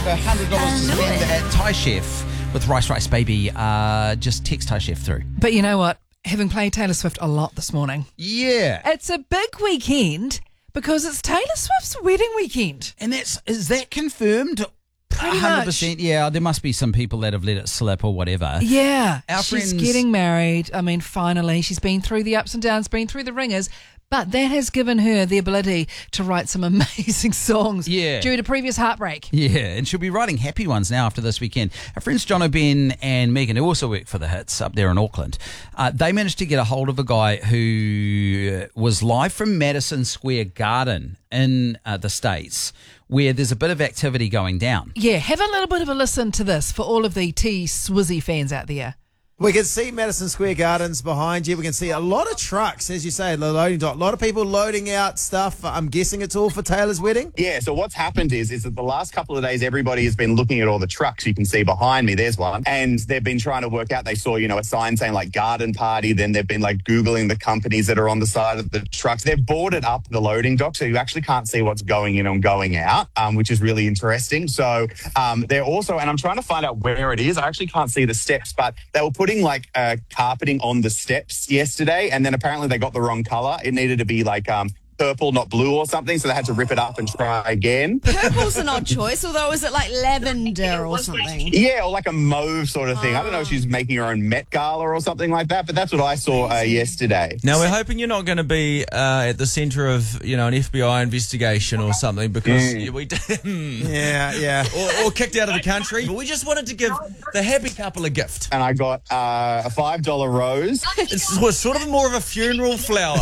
for $100 to spend at Thai Chef with Rice Baby. Just text Thai Chef through. But you know what? Having played Taylor Swift a lot this morning, Yeah. it's a big weekend because it's Taylor Swift's wedding weekend. And is that confirmed? Pretty 100%. Yeah, there must be some people that have let it slip or whatever. Yeah, Our she's friends- getting married. I mean, finally, she's been through the ups and downs, been through the ringers, but that has given her the ability to write some amazing songs Yeah. due to previous heartbreak. Yeah, and she'll be writing happy ones now after this weekend. Our friends John O'Ben and Megan, who also work for the Hits up there in Auckland, they managed to get a hold of a guy who was live from Madison Square Garden in the States, where there's a bit of activity going down. Yeah, have a little bit of a listen to this for all of the T-Swizzy fans out there. We can see Madison Square Gardens behind you. We can see a lot of trucks, as you say, the loading dock. A lot of people loading out stuff. I'm guessing it's all for Taylor's wedding? Yeah, so what's happened is that the last couple of days, everybody has been looking at all the trucks. You can see behind me, there's one. And they've been trying to work out, they saw, a sign saying like garden party. Then they've been like Googling the companies that are on the side of the trucks. They've boarded up the loading dock, so you actually can't see what's going in and going out, which is really interesting. So they're also, and I'm trying to find out where it is. I actually can't see the steps, but they were putting like carpeting on the steps yesterday, and then apparently they got the wrong color. It needed to be like purple, not blue or something, so they had to rip it up and try again. Purple's an odd choice, although is it like lavender or something? Yeah, or like a mauve sort of thing. I don't know if she's making her own Met Gala or something like that, but that's what I saw yesterday. Now, we're hoping you're not going to be at the centre of, an FBI investigation or something, because we Yeah. or kicked out of the country. But we just wanted to give the happy couple a gift. And I got a $5 rose. It's sort of more of a funeral flower.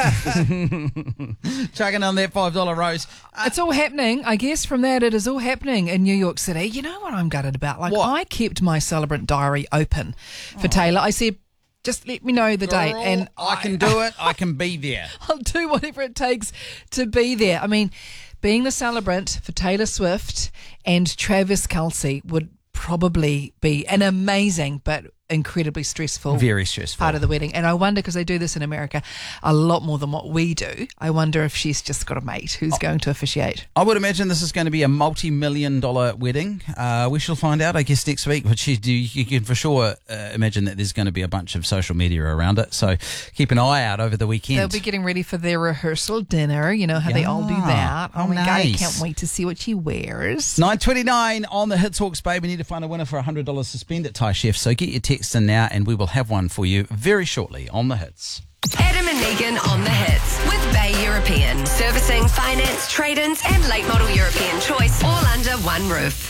Chugging on that $5 rose. It's all happening, I guess from that it is all happening in New York City. You know what I'm gutted about? Like, What? I kept my celebrant diary open for Taylor. I said, just let me know the date Girl, and I can do it. I can be there. I'll do whatever it takes to be there. I mean, being the celebrant for Taylor Swift and Travis Kelce would probably be an amazing but incredibly stressful Very stressful. part of the wedding. And I wonder, because they do this in America a lot more than what we do, I wonder if she's just got a mate who's going to officiate. I would imagine this is going to be a multi-million-dollar wedding. We shall find out, I guess, next week. But you can for sure imagine that there's going to be a bunch of social media around it. So keep an eye out over the weekend. They'll be getting ready for their rehearsal dinner. You know how they all do that. Oh, my God, I nice. can't wait to see what she wears. 9:29 on the Hits Hawke's Bay. We need to find a winner for $100 to spend at Thai Chef. So get your text in now and we will have one for you very shortly on the Hits. Adam and Megan on the Hits with Bay European. Servicing, finance, trade-ins and late model European choice all under one roof.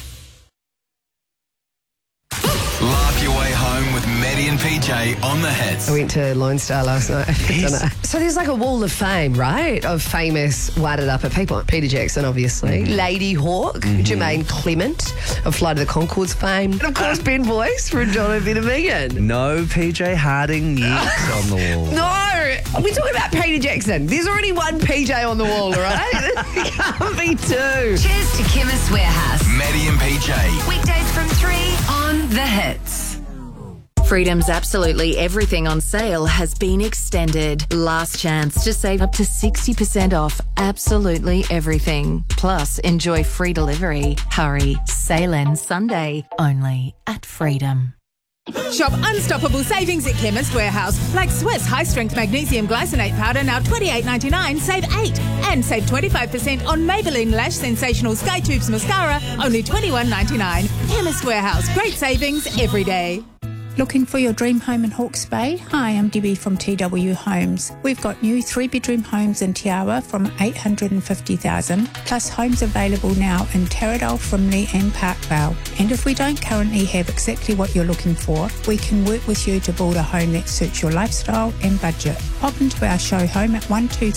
Laugh your way home with Maddie and PJ on the Hits. I went to Lone Star last night. So there's like a wall of fame, right? Of famous wadded upper people. Peter Jackson, obviously. Lady Hawk. Jermaine Clement of Flight of the Conchords fame. And of course, Ben Boyce from John O'Ben and Megan. No PJ Harding yet on the wall. No! We're talking about Peter Jackson. There's already one PJ on the wall, all right? There can't be two. Cheers to Chemist Warehouse. Maddie and PJ. Weekdays from 3 on the Hits. Freedom's absolutely everything on sale has been extended. Last chance to save up to 60% off absolutely everything. Plus, enjoy free delivery. Hurry, sale ends Sunday only at Freedom. Shop unstoppable savings at Chemist Warehouse. Like Swiss high-strength magnesium glycinate powder, now $28.99, save 8. And save 25% on Maybelline Lash Sensational Sky Tubes Mascara, only $21.99. Chemist Warehouse, great savings every day. Looking for your dream home in Hawke's Bay? Hi, I'm Debbie from TW Homes. We've got new 3-bedroom homes in Te Awa from $850,000, plus homes available now in Taradale, Frimley and Parkvale. And if we don't currently have exactly what you're looking for, we can work with you to build a home that suits your lifestyle and budget. Pop into our show home at 123